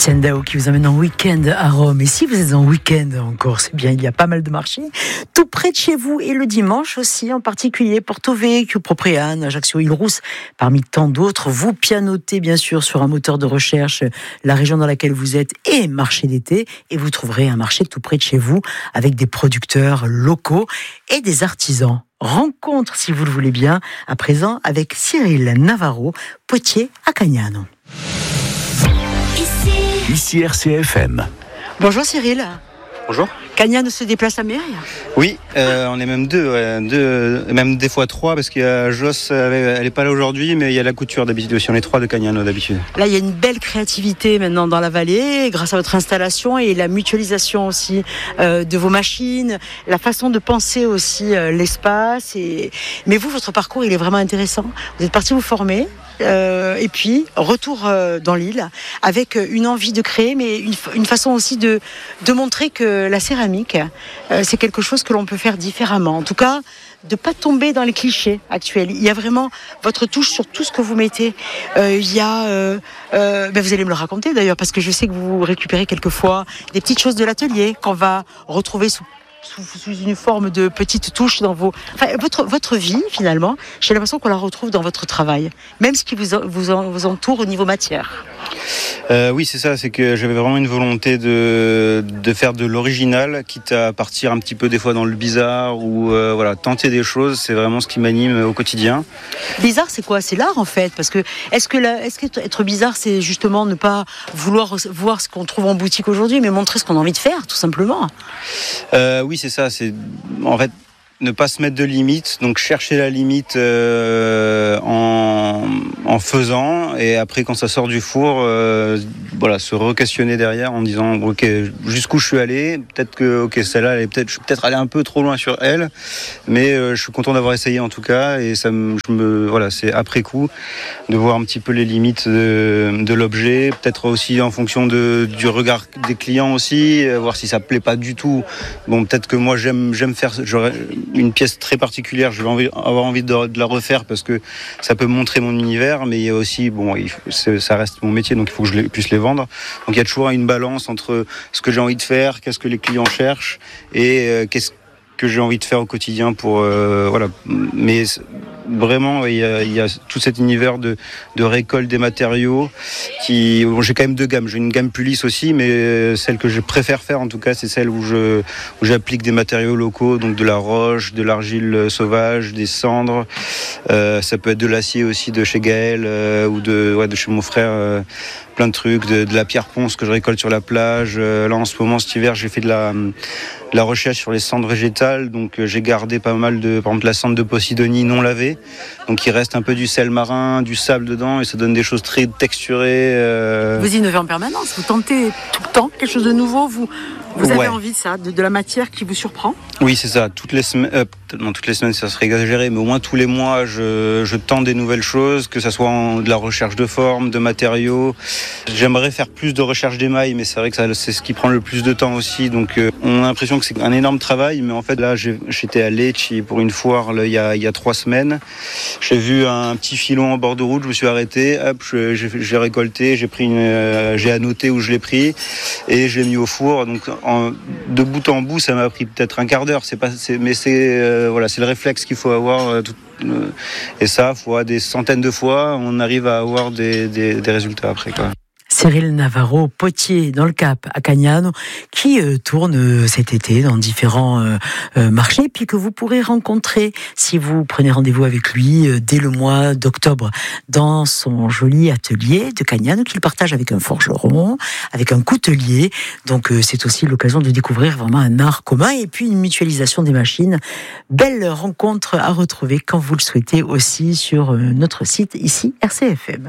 Étienne Dao qui vous amène en week-end à Rome. Et si vous êtes en week-end en Corse, eh bien, il y a pas mal de marchés tout près de chez vous. Et le dimanche aussi, en particulier Porto Vecchio, Propriano, Ajaccio, Île-Rousse, parmi tant d'autres. Vous pianotez bien sûr sur un moteur de recherche la région dans laquelle vous êtes et marché d'été. Et vous trouverez un marché tout près de chez vous avec des producteurs locaux et des artisans. Rencontre, si vous le voulez bien, à présent avec Cyril Navarro, potier à Cagnano. Ici RCFM. Bonjour Cyril. Bonjour. Cagnano se déplace à Mérignac. Oui, on est même deux, même des fois trois, parce qu'il y a Joss, elle n'est pas là aujourd'hui, mais il y a la couture d'habitude aussi, on est trois de Cagnano d'habitude. Là, il y a une belle créativité maintenant dans la vallée, grâce à votre installation et la mutualisation aussi de vos machines, la façon de penser aussi l'espace. Mais vous, votre parcours, il est vraiment intéressant. Vous êtes parti vous former. Et puis retour dans l'île avec une envie de créer, mais une façon aussi de montrer que la céramique c'est quelque chose que l'on peut faire différemment, en tout cas de pas tomber dans les clichés actuels. Il y a vraiment votre touche sur tout ce que vous mettez. Il y a vous allez me le raconter d'ailleurs, parce que je sais que vous récupérez quelquefois des petites choses de l'atelier qu'on va retrouver sous une forme de petites touches dans votre vie, finalement. J'ai l'impression qu'on la retrouve dans votre travail, même ce qui vous entoure au niveau matière. Oui, c'est ça, c'est que j'avais vraiment une volonté de faire de l'original, quitte à partir un petit peu des fois dans le bizarre ou tenter des choses. C'est vraiment ce qui m'anime au quotidien. Bizarre, c'est quoi ? C'est l'art en fait, parce que est-ce que être bizarre, c'est justement ne pas vouloir voir ce qu'on trouve en boutique aujourd'hui, mais montrer ce qu'on a envie de faire, tout simplement. Oui, c'est ça. C'est en fait ne pas se mettre de limites, donc chercher la limite en faisant, et après quand ça sort du four, se re-questionner derrière en disant ok, jusqu'où je suis allé, peut-être que je suis peut-être allé un peu trop loin sur elle, mais je suis content d'avoir essayé en tout cas, et c'est après coup de voir un petit peu les limites de l'objet, peut-être aussi en fonction du regard des clients aussi, voir si ça plaît pas du tout. Bon, peut-être que moi j'aime faire, j'aurais une pièce très particulière, je vais avoir envie de la refaire parce que ça peut montrer mon univers, mais il y a aussi, ça reste mon métier, donc il faut que je puisse les vendre. Donc il y a toujours une balance entre ce que j'ai envie de faire, qu'est-ce que les clients cherchent, et qu'est-ce que j'ai envie de faire au quotidien pour mais vraiment il y a tout cet univers de récolte des matériaux j'ai quand même deux gammes. J'ai une gamme plus lisse aussi, mais celle que je préfère faire en tout cas, c'est celle où j'applique des matériaux locaux, donc de la roche, de l'argile sauvage, des cendres, ça peut être de l'acier aussi de chez Gaël ou de chez mon frère, plein de trucs, de la pierre ponce que je récolte sur la plage. Là en ce moment, cet hiver, j'ai fait de la recherche sur les cendres végétales, donc j'ai gardé pas mal par exemple la cendre de Posidonie non lavée, donc il reste un peu du sel marin, du sable dedans, et ça donne des choses très texturées. Vous innovez en permanence, vous tentez tout le temps quelque chose de nouveau, vous avez envie de ça, de la matière qui vous surprend ? Oui, c'est ça. Toutes les semaines, ça serait exagéré, mais au moins tous les mois, je tente des nouvelles choses, que ça soit de la recherche de forme, de matériaux. J'aimerais faire plus de recherche d'émail, mais c'est vrai que c'est ce qui prend le plus de temps aussi. Donc, on a l'impression que c'est un énorme travail, mais en fait, là, j'étais à Lecce pour une foire là, il y a 3 semaines. J'ai vu un petit filon en bord de route, je me suis arrêté, hop, j'ai récolté, j'ai annoté où je l'ai pris et je l'ai mis au four. Donc, de bout en bout, ça m'a pris peut-être un quart d'heure. C'est le réflexe qu'il faut avoir. Et ça, des centaines de fois, on arrive à avoir des résultats après, quoi. Cyril Navarro, potier dans le Cap à Cagnano, qui tourne cet été dans différents marchés, puis que vous pourrez rencontrer si vous prenez rendez-vous avec lui dès le mois d'octobre dans son joli atelier de Cagnano qu'il partage avec un forgeron, avec un coutelier. Donc c'est aussi l'occasion de découvrir vraiment un art commun et puis une mutualisation des machines. Belle rencontre à retrouver quand vous le souhaitez aussi sur notre site ici RCFM.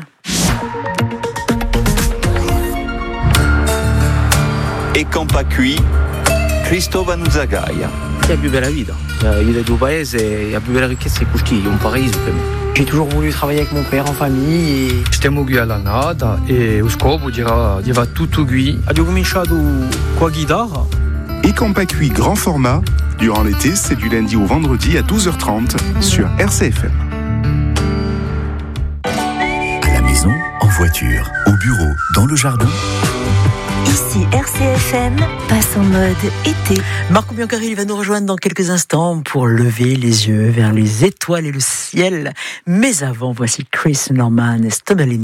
E Campacui, Cristóbal Zagaia. È la più bella vita. La vita del tuo paese, la più bella ricchezza è Custiglia, un paradiso per me. J'ai toujours voulu travailler avec mon père en famille e stiamo qui alla nata e lo scopo di va tutto qui. Abbiamo cominciato con la chitarra. E Campacui grand format, durant l'été, c'est du lundi au vendredi à 12h30 sur RCFM. À la maison, en voiture, au bureau, dans le jardin. Ici RCFM passe en mode été. Marco Biancarelli, il va nous rejoindre dans quelques instants pour lever les yeux vers les étoiles et le ciel. Mais avant, voici Chris Norman et Stommelini.